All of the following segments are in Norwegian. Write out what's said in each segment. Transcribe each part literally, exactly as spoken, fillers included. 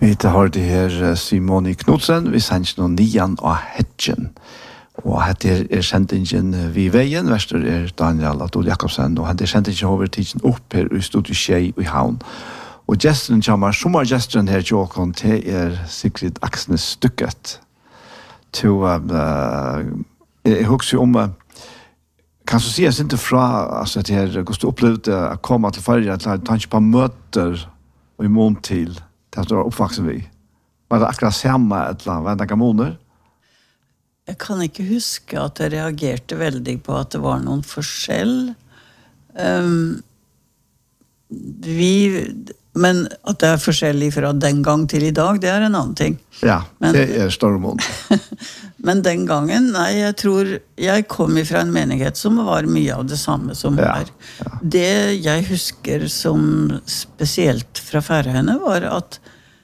Vi har det her Simone Knudsen, vi sender noen nian og hedgen. Og her er sendingen vi veien, verster er Daniel Adol Jakobsen, og her er sendingen over tidsen opp her i Studio Tjei i Havn. Og gesteren kommer, sommergesteren her til åkken, til er Sigrid Aksnes Stykket. Til, uh, jeg husker om, uh, kan du si, jeg synes ikke fra, altså, at jeg, hvordan du opplevde å komme til ferie, at jeg tar ikke på møter og i mån til, til at du var oppvaksen vi. Var det akkurat samme, eller var det noen måneder? Jeg kan ikke huske at jeg reagerte veldig på at det var noen forskjell. Um, vi, men at det er forskjellig fra den gang til i dag, det er en annen ting. Ja, men, det er større mål. Men den gangen, nei, jeg tror, jeg kom fra en menighet som var mye av det samme som ja, her. Ja. Det jeg husker som spesielt fra Færøyene var at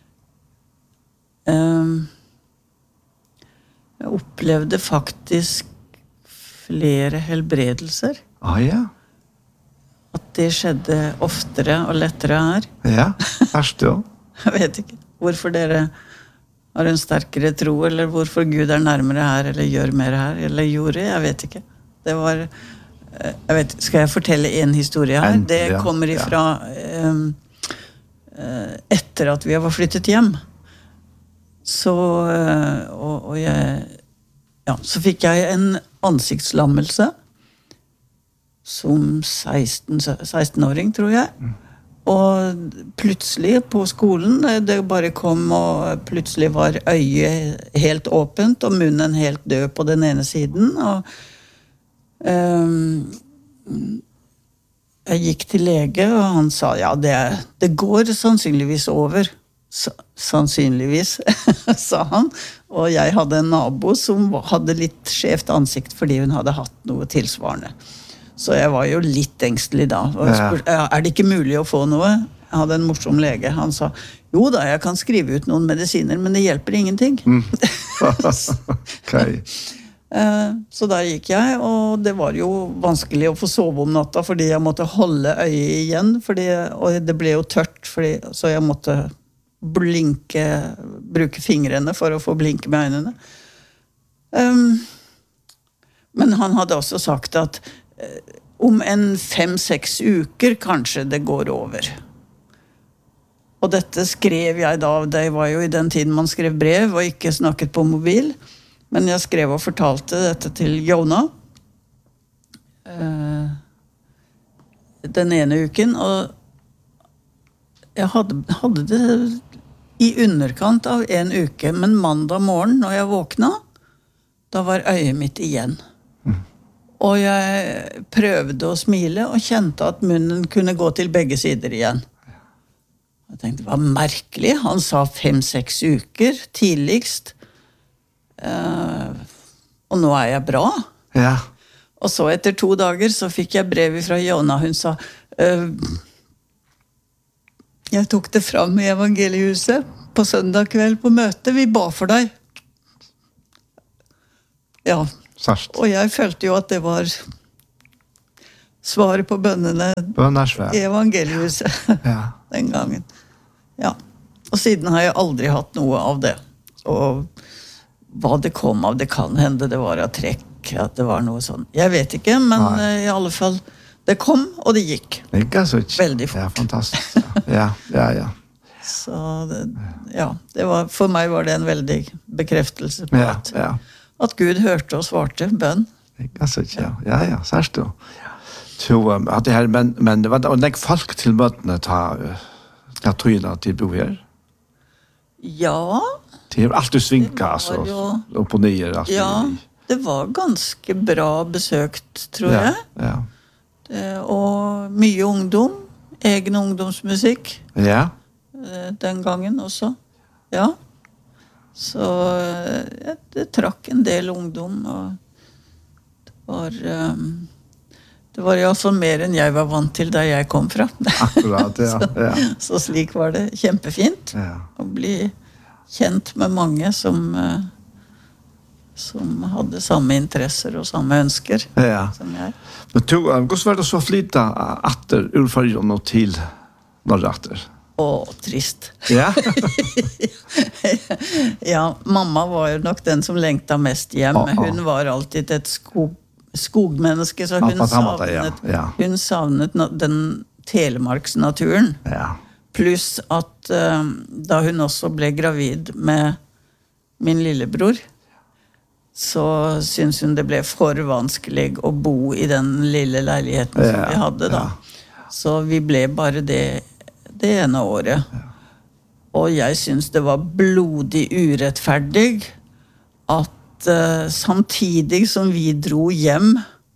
um, jeg opplevde faktisk flere helbredelser. Ah, ja. At det skjedde oftere og lettere her. Ja, først jo. Jeg vet ikke hvorfor dere har en sterkere tro, eller hvorfor Gud er nærmere her, eller gjør mer her, eller gjorde, jeg vet ikke. Det var, jeg vet, skal jeg fortelle en historie her? En, det ja, kommer ifra ja. um, etter at vi var flyttet hjem. Så, og, og jeg, ja, så fikk jeg en ansiktslammelse som seksten-åring, tror jeg. Mm. Og plutselig på skolen, det bare kom, og plutselig var øyet helt åpent, og munnen helt død på den ene siden, og um, jeg gikk til lege, og han sa, ja, det, det går sannsynligvis over. Sannsynligvis, sa han. Og jeg hadde en nabo som hadde litt skjevt ansikt fordi hun hadde hatt noe tilsvarende. Så jeg var jo litt engstelig da. Og spurte, ja, er det ikke mulig å få noe? Jeg hadde en morsom lege. Han sa, jo da, jeg kan skrive ut noen medisiner, men det hjelper ingenting. Mm. Okay. Så der gikk jeg, og det var jo vanskelig å få sove om natta, fordi jeg måtte holde øyet igjen, fordi, og det ble jo tørt, fordi, så jeg måtte blinke, bruke fingrene for å få blinke med øynene. Um, men han hadde også sagt at uh, om en fem-seks uker kanskje det går over. Og dette skrev jeg da, det var jo i den tiden man skrev brev og ikke snakket på mobil, men jeg skrev og fortalte dette til Jona uh, den ene uken, og jeg hadde, hadde det i underkant av en uke, men mandag morgen når jeg våkna, da var øyet mitt igjen. Mm. Og jeg prøvde å smile og kjente at munnen kunne gå til begge sider igjen. Jeg tenkte, det var merkelig. Han sa fem-seks uker tidligst. Uh, og nå er jeg bra. Ja. Og så etter to dager så fikk jeg brev fra Jona. Hun sa... Uh, Jeg tok det fram i evangeliehuset på søndag kveld på møte. Vi ba for deg. Ja. Sørst. Og jeg følte jo at det var svaret på bønnene i evangeliehuset ja. Den gangen. Ja. Og siden har jeg aldri hatt noe av det. Og hva det kom av, det kan hende det var av trekk, at det var noe sånn. Jeg vet ikke, men Nei. I alle fall... Det kom, og det gikk. Det gikk altså ikke. Veldig fort. Ja, fantastisk. Ja, ja, ja. Så det, ja, det var, for meg var det en veldig bekreftelse på ja, at, ja. at Gud hørte og svarte bønn. Det gikk altså ikke, ja. Ja, ja, særst du. Så, um, at det her, men, men det var det legge folk til møtene ta, ta tøyene til bo her? Ja. Det er alltid svinka, altså, jo, opp og nyer. Altså, ja, det var ganske bra besøkt, tror ja, jeg. Ja, ja. Og mye ungdom, egen ungdomsmusikk. Ja. Den gangen også. Ja. Så jeg, det trakk en del ungdom, og det var, um, det var i hvert fall mer enn jeg var vant til da jeg kom fra. Akkurat, ja. så, ja. så slik var det kjempefint ja. Å bli kjent med mange som... Uh, som hadde samme interesser og samme ønsker ja. Som jeg. Men to, hvordan var det så flytta atter urfargen og til Norrater? Åh, trist. Ja. Ja, mamma var jo nok den som lengta mest hjem. Ah, ah. Hun var alltid et skog, skogmenneske, så hun Ah, på samme måte, savnet, ja. Ja. hun savnet na- den telemarksnaturen. Ja. Pluss at eh, da hun også ble gravid med min lillebror, så synes hun det ble for vanskelig å bo i den lille leiligheten som Ja, vi hadde da. ja. Så vi ble bare det, det ene året. Og jeg synes det var blodig urettferdig at uh, samtidig som vi dro hjem,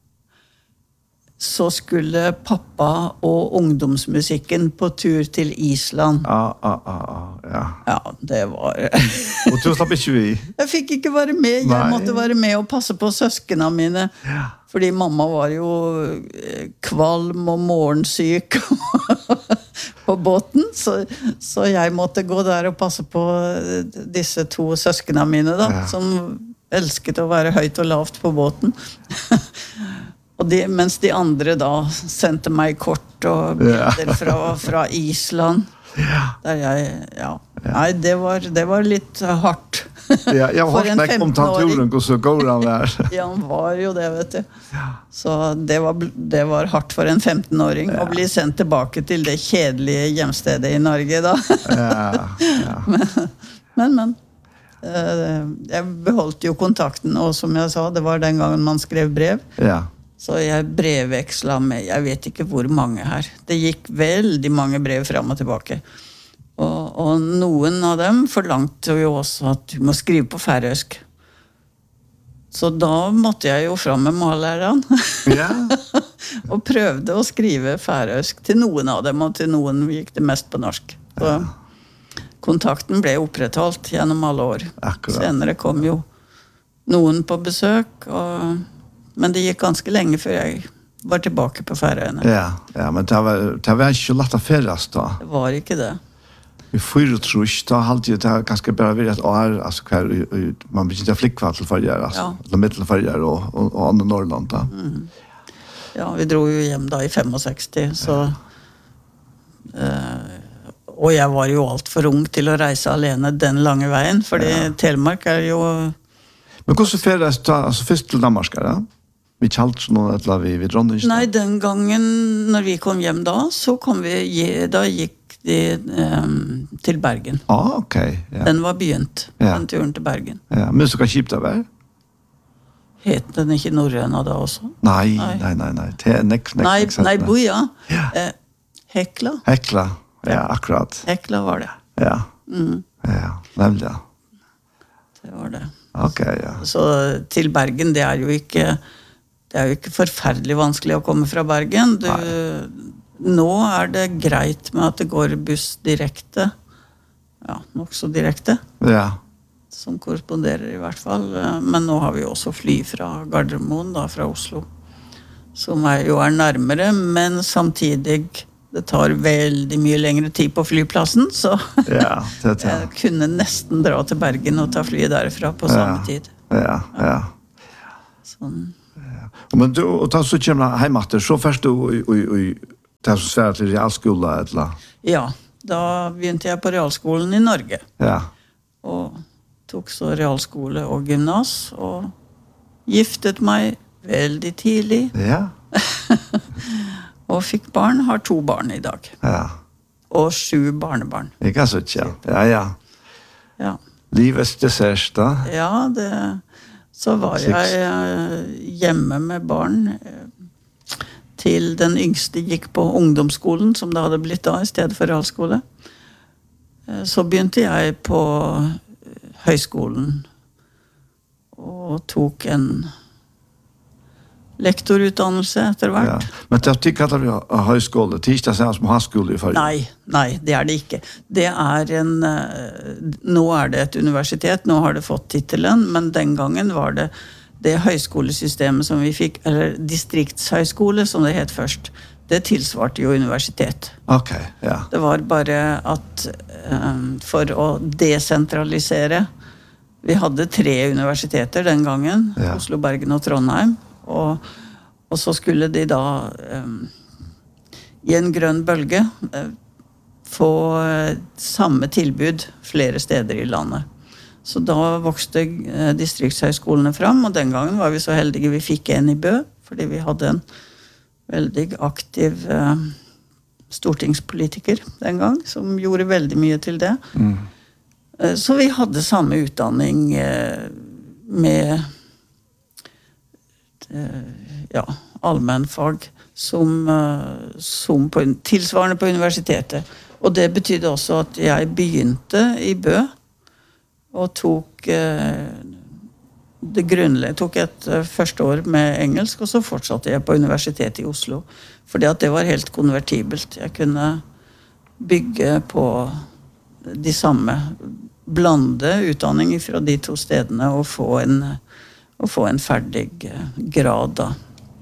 så skulle pappa og ungdomsmusikken på tur til Island. Ah, ah, ah, ah, ja. Ja, det var... Og du slapp ikke vi? Jeg fikk ikke være med. Jeg Nei. måtte være med og passe på søskene mine. Ja. Fordi mamma var jo eh, kvalm og morgensyk på båten. Så, så jeg måtte gå der og passe på eh, disse to søskene mine da, Ja. som elsket å være høyt og lavt på båten. Og de, mens de andre da sendte meg kort og bilder Ja. fra, fra Island. Ja. Der jeg, ja. Nei, det var, det var litt hardt. Ja, jeg har For hørt en meg om femtenåring. tanturen, og så går han der. Ja, han var jo det, vet du. Så det var, det var hardt for en femtenåring å bli sendt tilbake til det kjedelige hjemstedet i Norge da. Ja, ja. Men, men. eh, Jeg beholdt jo kontakten, og som jeg sa, det var den gangen man skrev brev. Ja. Så jeg brevveksla med, jeg vet ikke hvor mange her. Det gikk veldig mange brev frem og tilbake. Og, og noen av dem forlangte jo også at du må skrive på færøysk. Så da måtte jeg jo fram med målæreren. Ja. Og prøvde å skrive færøysk til noen av dem, og til noen gikk det mest på norsk. Så kontakten ble opprettholdt gjennom alle år. Akkurat. Senere kom jo noen på besøk, og, men det gikk ganske lenge før jeg var tilbake på Færøyene. Ja, ja, men det var, det var ikke lett å ferdes da. Det var ikke det. I fyra trus, da halte jeg det ganske bare vært et år, altså hver, man begynte å flikva til farger, altså, Ja. til middelfarger og, og, og andre Norrland da. Ja, vi dro jo hjem da i sekstifem, så... Eh, og jeg var jo alt for ung til å reise alene den lange veien, fordi Telemark er jo... Men hvordan ferdes da, altså først til Danmark, da? Vi kjalt noe et la vi vid Dronningen? Nei, den gangen når vi kom hjem da, så kom vi, da gikk de um, til Bergen. Ah, ok. Ja. Den var begynt, Ja. den turen til Bergen. Ja, men så kan kjipt det være? Het den ikke Norrøna da også? Nei, Nei. nei, nei, nei. Det er nek, nek, Nei, nek, nei, Boja. Ja. Eh, Hekla. Hekla, ja, akkurat. Hekla var det. Ja, ja, nemlig, ja. Det var det. Ok, ja. Så til Bergen, det er jo ikke, det er jo ikke forferdelig vanskelig å komme fra Bergen. Du, nå er det greit med at det går buss direkte. Ja, nok så direkte. Ja, Som korresponderer i hvert fall. Men nå har vi også fly fra Gardermoen, da, fra Oslo. Som er, jo er nærmere, men samtidig det tar veldig mye lengre tid på flyplassen, så ja, det er det. jeg kunne nesten dra til Bergen og ta flyet derfra på samme Ja. tid. Ja, ja. Sånn. Men du, og da så kommer du hjemme etter, så først du i, i, i, det som svært til realskolen, eller? Ja, da begynte jeg på realskolen i Norge. Ja, Og tok så realskole og gymnas, og giftet meg veldig tidlig, ja, og fikk barn, har to barn i dag. ja. Og sju barnebarn. Ikke så ikke, ja, ja. Ja, Livets dessert, da? ja det, så var Seks. jeg eh, hjemme med barn eh, til den yngste gikk på ungdomsskolen, som det hadde blitt da, i stedet for realskole. Eh, Så begynte jeg på eh, høyskolen og tok en lektorutdannelse etter Ja. hvert. Men det er ikke kallet vi høyskole, tirsdag sen som høyskole i forrige. Nei, nei, det er det ikke. Det er en, eh, nå er det et universitet, nå har det fått titelen, men den gangen var det det høyskolesystemet som vi fikk, eller distriktshøyskole som det het først, det tilsvarte jo universitet. Ok, ja. Det var bare at eh, for å desentralisere, vi hadde tre universiteter den gangen, Ja. Oslo, Bergen og Trondheim, og, og så skulle de da eh, i en grønn bølge eh, få samme tilbud flere steder i landet. Så da vokste distriktshøyskolene fram, og den gangen var vi så heldige vi fikk en i Bø, fordi vi hadde en veldig aktiv eh, stortingspolitiker den gang, som gjorde veldig mye til det. Mm. Eh, så vi hadde samme utdanning eh, med eh, ja, allmennfag som, eh, som på, tilsvarende på universitetet. Og det betydde også at jeg begynte i Bø, og tok eh, det grunnleggende, tok et uh, første år med engelsk, og så fortsatte jeg på universitetet i Oslo. Fordi at det var helt konvertibelt. Jeg kunne bygge på de samme, blande utdanning fra de to stedene, og få en, og få en ferdig uh, grad da.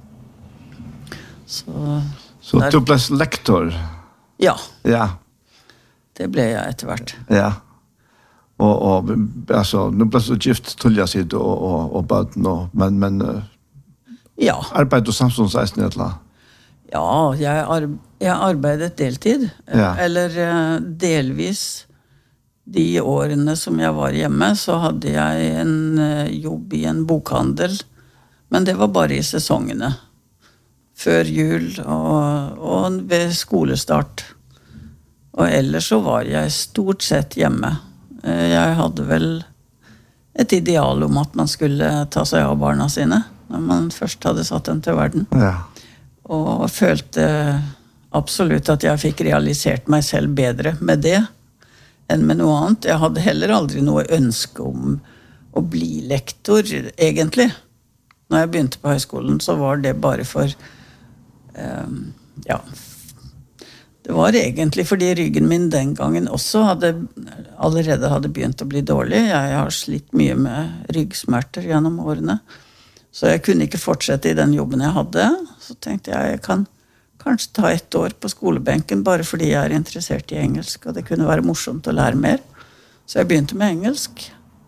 Så, så der, du ble lektor? Ja. Ja. Det ble jeg etter hvert. Ja. Og, og altså, nå ble så gift tullja sitt og, og, og bøten, og, men, men ja. Arbeid og samfunnsreisen i et eller? Ja, jeg, arbe, jeg arbeidet deltid, ja. Eller delvis de årene som jeg var hjemme, så hadde jeg en jobb i en bokhandel, men det var bare i sesongene, før jul og, og ved skolestart. Og ellers så var jeg stort sett hjemme. Jeg hadde vel et ideal om at man skulle ta seg av barna sine, når man først hadde satt dem til verden. Ja. Og følte absolutt at jeg fikk realisert meg selv bedre med det, enn med noe annet. Jeg hadde heller aldri noe ønske om å bli lektor, egentlig. Når jeg begynte på høyskolen, så var det bare for, um, ja, det var egentlig fordi ryggen min den gangen også hadde, allerede hadde begynt å bli dårlig. Jeg har slitt mye med ryggsmerter gjennom årene. Så jeg kunne ikke fortsette i den jobben jeg hadde. Så tenkte jeg, jeg kan kanskje ta ett år på skolebenken, bare fordi jeg er interessert i engelsk, og det kunne være morsomt å lære mer. Så jeg begynte med engelsk.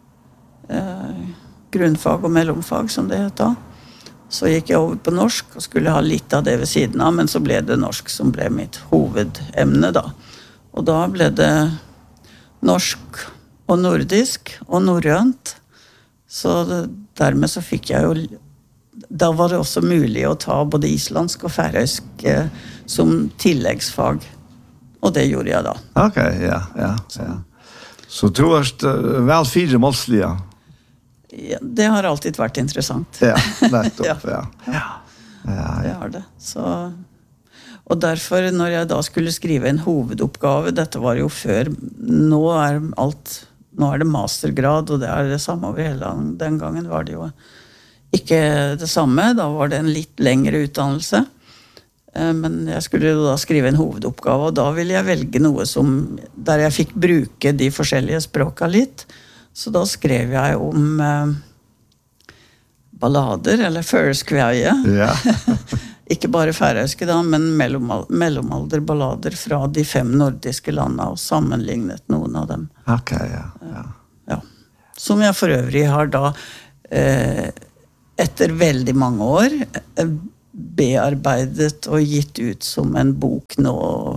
Eh, grunnfag og mellomfag, som det heter. Så gikk jeg over på norsk og skulle ha litt av det ved siden av, men så ble det norsk som ble mitt hovedemne da. Og da ble det norsk og nordisk og norrønt. Så det, dermed så fikk jeg jo, da var det også mulig å ta både islandsk og færøysk eh, som tilleggsfag. Og det gjorde jeg da. Ok, ja, ja. ja. Så du var uh, vel fire målslige? Ja, det har alltid vært interessant. Ja, nettopp, ja. ja. ja. ja, ja. Det har det. Så, og derfor, når jeg da skulle skrive en hovedoppgave, dette var jo før, nå er alt, nå er det mastergrad, og det er det samme over hele landet. Den gangen var det jo ikke det samme, da var det en litt lengre utdannelse. Men jeg skulle jo da skrive en hovedoppgave, og da ville jeg velge noe som, der jeg fikk bruke de forskjellige språka litt. Så da skrev jeg om eh, ballader, eller føreskveie. Ja. Ikke bare færøyske da, men mellom, mellomalderballader fra de fem nordiske landene, og sammenlignet noen av dem. Ok, ja. ja. ja. Som jeg for øvrig har da, eh, etter veldig mange år, eh, bearbeidet og gitt ut som en bok nå,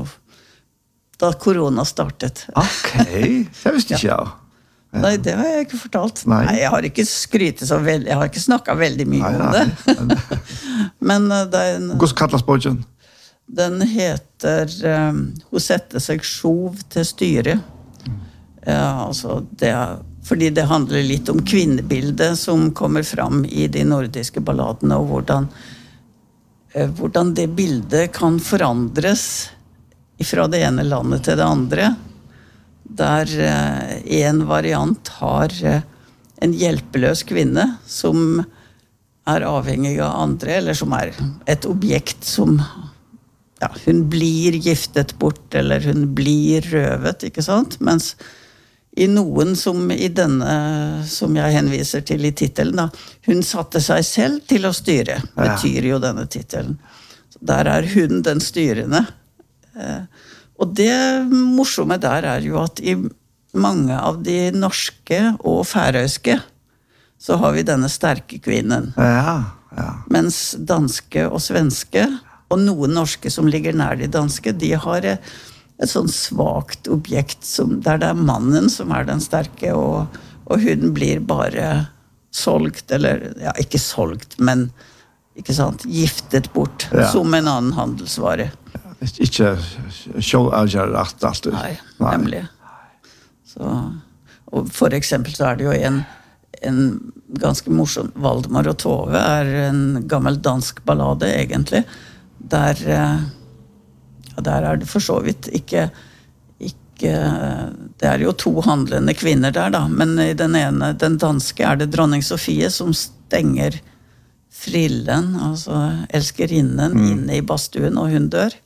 da korona startet. Ok, det visste ikke jeg. Ja. Nei, det har jeg ikke fortalt. Nei, nei jeg har ikke skrytet så veldig, jeg har ikke snakket veldig mye nei, om det. Men uh, den... Hvordan kalles boken? Den heter um, Hun setter seg sjov til styre. Mm. Ja, altså, det er, fordi det handler litt om kvinnebildet som kommer fram i de nordiske balladene, og hvordan, uh, hvordan det bildet kan forandres fra det ene landet til det andre. Der eh, en variant har eh, en hjelpeløs kvinne som er avhengig av andre, eller som er et objekt som, ja, hun blir giftet bort, eller hun blir røvet, ikke sant? Mens i noen som i denne, som jeg henviser til i titelen, da, hun satte seg selv til å styre, betyr jo denne titelen. Så der er hun den styrende. Eh, Og det morsomme der er jo at i mange av de norske og færøyske så har vi denne sterke kvinnen. Ja, ja. Mens danske og svenske, og noen norske som ligger nær de danske, de har ett sånt svagt objekt som där det är mannen som är den starke och och hun blir bara solgt eller ja inte solgt men inte sant giftet bort ja. Som en annan handelsvare. Ja, inte show alger rätt allt. Nej, nämligen. Så och för exempel så är det ju en en ganska morsom Valdemar och Tove är en gammal dansk ballade egentligen där ja där är det för så vidt inte inte det är ju två handlande kvinnor där då men i den ena den danska är det dronning Sofie som stänger frillen alltså älskerinnen mm. inne i bastuen och hon dör.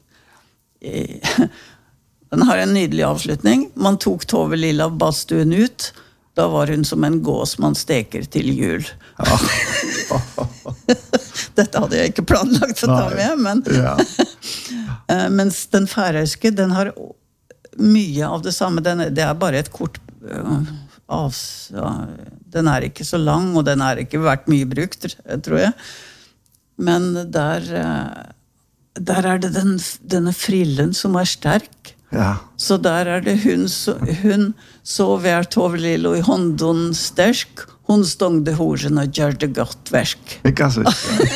Den har en nydelig avslutning. Man tog Tove Lilla av bastuen ut. Då var hon som en gås man steker till jul. Ja. Detta hade jag inte planlagt att ta med men ja. Men den färöiske den har mycket av det samme den det är bara ett kort uh, av ja, den är inte så lång och den är inte varit mycket brukt tror jag. Men där uh, där är det den den frillen som är stark. Ja. Så där är det hon så hon så vär Tove Lillo i hånden sterk. Hon stångde horen och gjorde gott verk. Vilka så.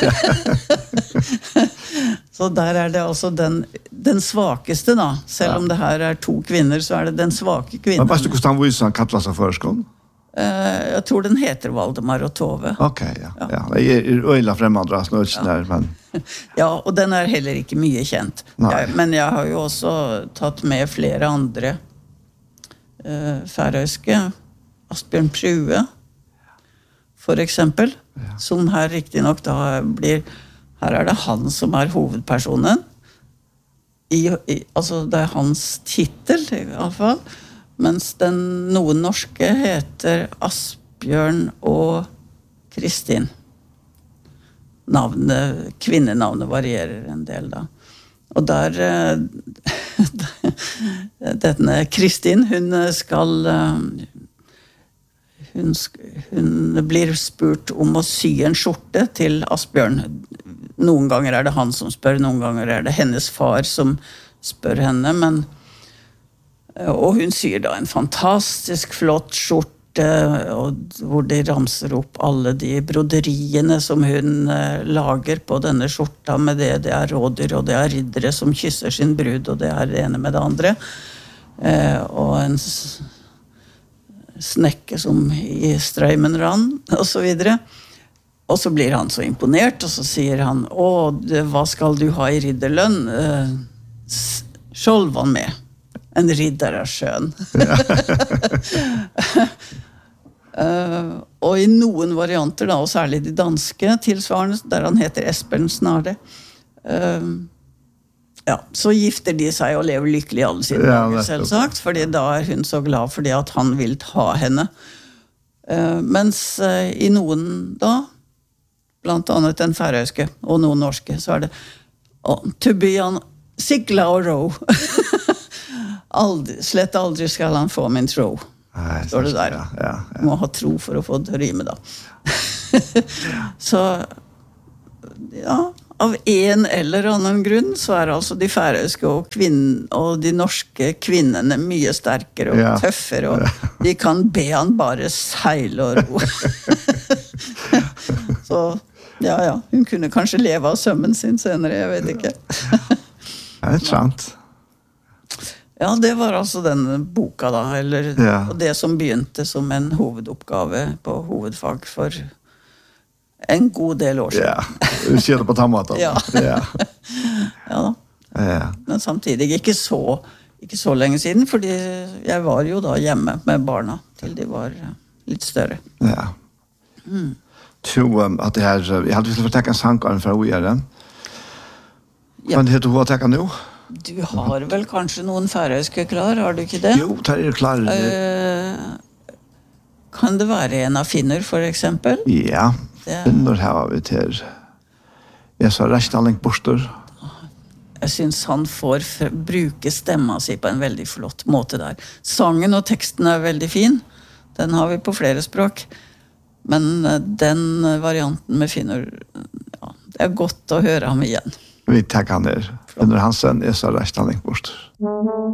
Så där är det alltså den den svagaste då. Selv ja. Om det här är två kvinnor så är det den svaga kvinnan. Men fast du kan visa kallar sig förskon. Eh jag tror den heter Valdemar och Tove. Okej, okay, ja. Ja. Ja, det är öjla främmande snöts där men ja, och den är heller inte mycket känt. Ja, men jag har ju också tagit med flera andra eh färöiska Asbjørn Prue för exempel ja. Som här riktigt nog då blir här är det han som är huvudpersonen i, i alltså det är hans titel i alla fall men den någon norske heter Asbjørn och Kristin. Navnet kvinnenavnet varierar en del då. Och där denna Kristin hon skall hon hon blir spurt om att sy en skjorte till Asbjørn. Någon gånger är det han som spör, någon gånger är det hennes far som spör henne men och hon syr då en fantastisk flott skjorte och hvor de ramser upp alla de broderierna som hon eh, lager på denne skjorta med det det är rådyr och det är riddare som kysser sin brud och det är det ene med det andra. Eh, och en snäcke som i strömmen rann och så vidare. Och så blir han så imponerad och så säger han: "Åh, det, vad ska du ha i ridderlön?" Eh, Skjolvan med. En riddare är skön. uh, och i någon varianter då, och särskilt de danska tillsvarande där han heter Espen Snarde. Uh, ja, så gifter de sig och lever lycklig alla sina ja, dagar selvsagt, för det då är hon så glad för det att han vill ha henne. Uh, mens uh, i någon då bland annat en färöiske och någon norske så är det oh, to be on sigla och ro. Aldrig, slett aldrig ska han få min tro. Nej, står det där. Ja, ja, ja. Man har tro för att få det rime då. Så ja, av en eller annan grund så är alltså de färöiska och kvinn och de norska kvinnorna mycket starkare och ja. Tuffare och ja. De kan be han bara seila och ro. Så ja ja, hon kunde kanske leva av sömmen sin senare, jag vet inte. Ja, det är sant. Ja, det var alltså den boka då, eller ja. Det som begynte som en huvuduppgave på huvudfag för en god del år sedan. Ja, du ser det på tammat. Ja. Ja. Ja. Ja. Men samtidigt inte så inte så länge sedan för jag var ju då hemma med barna till de var lite större. Ja. Mm. Så um, att det här jag hade velat förtäcka sankaren för att göra. Ja. Men heter du att täcka nu? Du har väl kanske någon färöiska klar, har du inte det? Jo, tar är klar. Uh, kan det vara en av finner för exempel? Ja, finner har vi till. Jag sa Restallink Borster. Jag syns han får bruka stämma sig på en väldigt flott måte där. Sången och texten är väldigt fin. Den har vi på flera språk. Men den varianten med finner, ja, det är gott att höra ham igen. Vi tackar ner. Finner Hansen är så Restallink Borster.